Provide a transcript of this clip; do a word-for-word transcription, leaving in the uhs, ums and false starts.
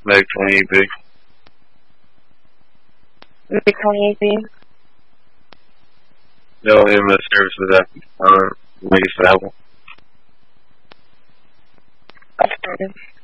Meg twenty-eight B. Meg twenty-eight B. No M S services active. Uh, Make it available. Affirmative.